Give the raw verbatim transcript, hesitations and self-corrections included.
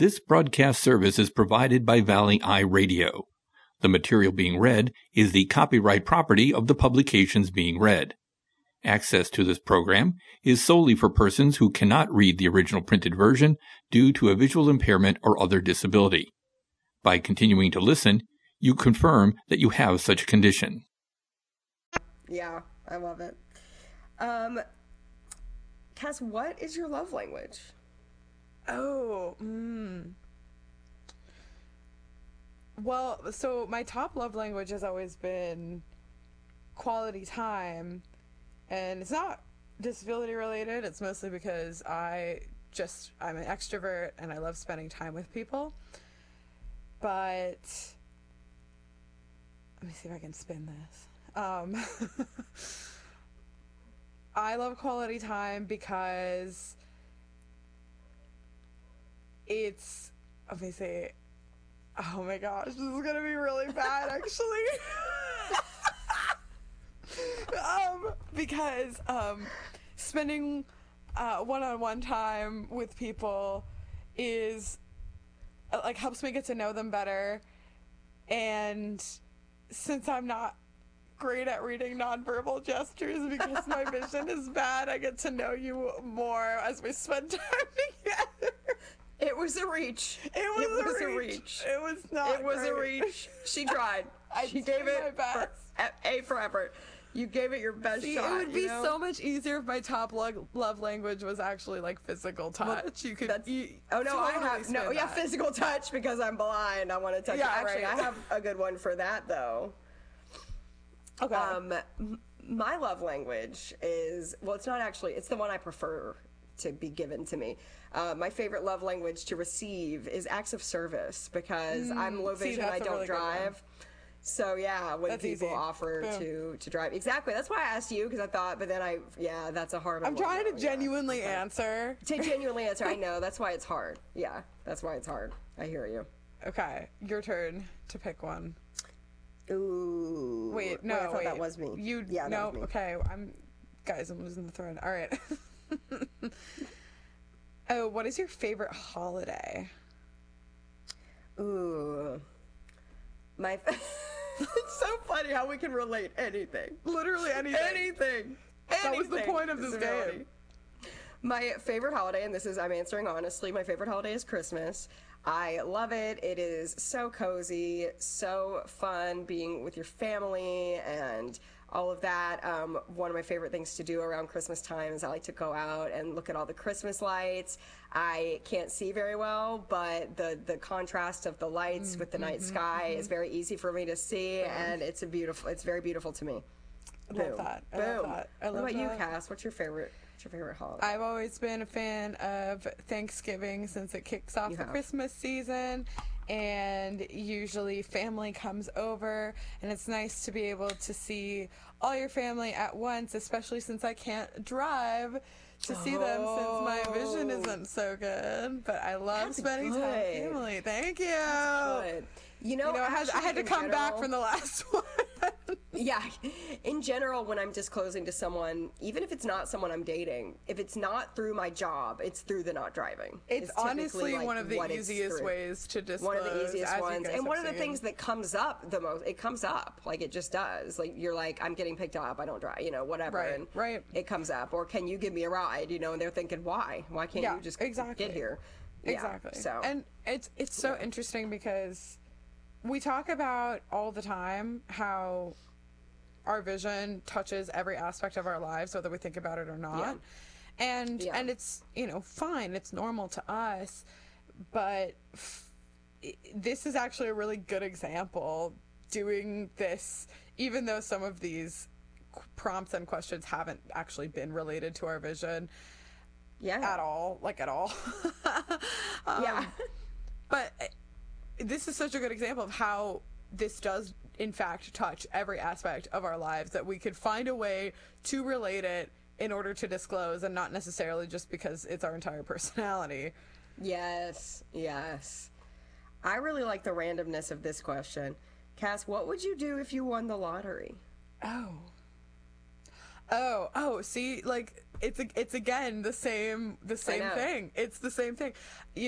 This broadcast service is provided by Valley Eye Radio. The material being read is the copyright property of the publications being read. Access to this program is solely for persons who cannot read the original printed version due to a visual impairment or other disability. By continuing to listen, you confirm that you have such a condition. Yeah, I love it. Um, Cass, what is your love language? Oh, mm. Well, so my top love language has always been quality time, and it's not disability related. It's mostly because I just, I'm an extrovert and I love spending time with people. But let me see if I can spin this. Um, I love quality time because it's, let me see, oh my gosh, this is gonna be really bad actually. um, because um, spending uh, one-on-one time with people is, uh, like, helps me get to know them better, and since I'm not great at reading nonverbal gestures because my vision is bad, I get to know you more as we spend time together. It was a reach. It was, it was a, a reach. reach. It was not It was great. a reach. She tried. I she tried gave it my best. For, A for effort. You gave it your best See, shot. it would be you know? so much easier if my top lo- love language was actually like physical touch. Well, you could. You, oh no, totally I have no. Yeah, that. physical touch because I'm blind. I want to touch. Yeah, it. Actually, right. I have a good one for that though. Okay. Um, m- my love language is, well, it's not actually. It's the one I prefer to be given to me. Uh, my favorite love language to receive is acts of service because mm, I'm low vision. I don't really drive. So yeah, when that's people easy. offer Boom. to to drive, exactly. That's why I asked you because I thought, but then I, yeah, that's a hard one. I'm trying though, to genuinely yeah. Okay. answer. To genuinely answer, I know that's why it's hard. Yeah, that's why it's hard. I hear you. Okay, your turn to pick one. Ooh. Wait, no, wait, I thought wait. that was me. You, yeah, no, that was me. okay. I'm, guys, I'm losing the thread. All right. Oh, what is your favorite holiday? Ooh, my. It's so funny how we can relate anything. Literally anything. Anything. That was the Anything. point of this game. My favorite holiday, and this is, I'm answering honestly, my favorite holiday is Christmas. I love it. It is so cozy, so fun being with your family and all of that. Um, one of my favorite things to do around Christmas time is I like to go out and look at all the Christmas lights. I can't see very well, but the, the contrast of the lights mm, with the mm-hmm, night sky mm-hmm. is very easy for me to see, yeah. and it's a beautiful. It's very beautiful to me. I love that. I Boom. love that. I love what about that. you, Cass? What's your favorite? What's your favorite holiday? I've always been a fan of Thanksgiving since it kicks off you the have. Christmas season, and usually family comes over, and it's nice to be able to see all your family at once, especially since I can't drive to see them since my vision isn't so good. But I love That's spending good. time with family. Thank you. That's good. You know, you know I had, I had to come general, back from the last one. Yeah. In general, when I'm disclosing to someone, even if it's not someone I'm dating, if it's not through my job, it's through the not driving. It's, it's honestly like one of the easiest ways to disclose. One of the easiest ones. And one of the seen. things that comes up the most, it comes up. Like, it just does. Like, you're like, I'm getting picked up, I don't drive, you know, whatever. Right, and right. It comes up. Or can you give me a ride? You know, and they're thinking, why? Why can't yeah, you just exactly. get here? Exactly. Yeah, so. And it's, it's so yeah. interesting because we talk about all the time how our vision touches every aspect of our lives, whether we think about it or not. Yeah. And yeah. and it's, you know, fine. It's normal to us. But f- this is actually a really good example doing this, even though some of these prompts and questions haven't actually been related to our vision yeah. at all, like at all. um, yeah. But this is such a good example of how this does, in fact, touch every aspect of our lives, that we could find a way to relate it in order to disclose, and not necessarily just because it's our entire personality. Yes, yes. I really like the randomness of this question. Cass, what would you do if you won the lottery? Oh. Oh, oh, see, like, it's it's again the same the same thing. It's the same thing. You